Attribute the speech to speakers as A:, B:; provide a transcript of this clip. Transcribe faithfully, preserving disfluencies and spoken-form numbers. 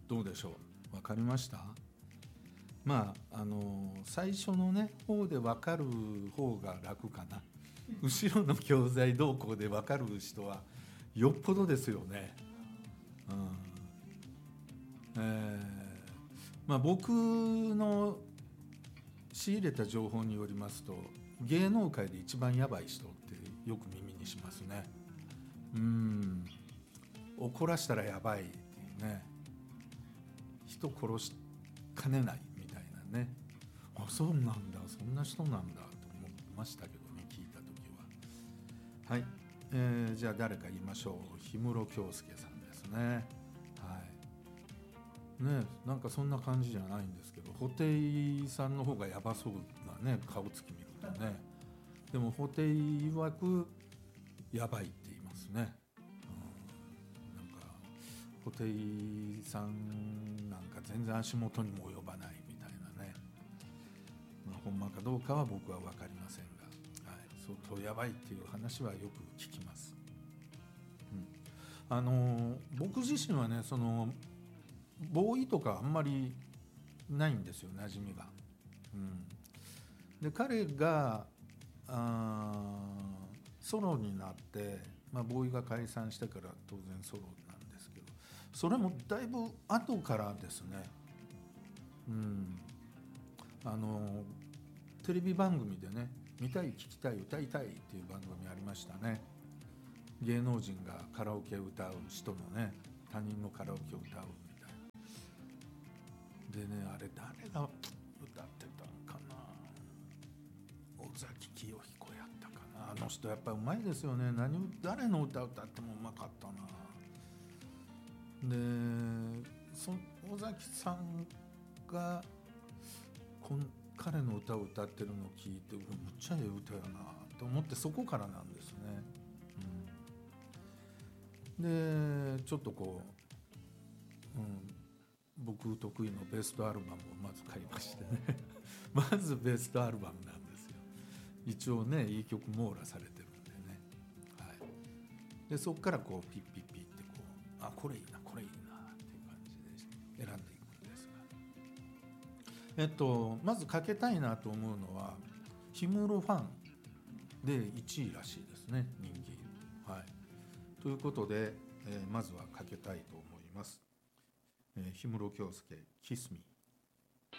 A: どうでしょう、分かりました？まああの最初のね方で分かる方が楽かな。後ろの教材動向で分かる人はよっぽどですよね。うんえーまあ、僕の仕入れた情報によりますと、芸能界で一番やばい人ってよく耳にしますね。うん怒らしたらやばいっていうね、人殺しかねないみたいなね。あ、そうなんだ、そんな人なんだと思いましたけどね、聞いた時は。はい、えー、じゃあ誰か言いましょう。氷室京介さんですね。はいね、なんかそんな感じじゃないんですけど、布袋さんの方がやばそうなね、顔つき見るとね。でも布袋曰くやばいって言いますね。布袋さんなんか全然足元にも及ばないみたいなね、まあ、ほんまかどうかは僕は分かりませんが、はい、相当やばいっていう話はよく聞きます。うん、あの僕自身はね、そのボーイとかあんまりないんですよ、馴染みが。うん、で彼があソロになって、まあ、ボーイが解散してから当然ソロなんですけど、それもだいぶ後からですね。うん、あのテレビ番組でね、見たい聞きたい歌いたいっていう番組ありましたね。芸能人がカラオケ歌う人のね、他人のカラオケを歌うみたいな。でね、あれ誰が歌ってたのかな、尾崎清彦やったかな。あの人やっぱうまいですよね。何誰の歌歌ってもうまかったな。でそ尾崎さんがこん彼の歌を歌ってるのを聞いて、むっちゃええ歌やなと思って、そこからなんですね。うん、でちょっとこう、うん、僕得意のベストアルバムをまず買いましてねまずベストアルバムなんですよ。一応ね、いい曲網羅されてるんでね、はい、でそこからこうピッピッピッってこう、あ、これいいなこれいいなっていう感じで選んでいくんですが、えっとまずかけたいなと思うのは氷室ファンでいちいらしいですね、人気。はい、ということで、えーまずはかけたいと思います。えー、氷室京介キスミ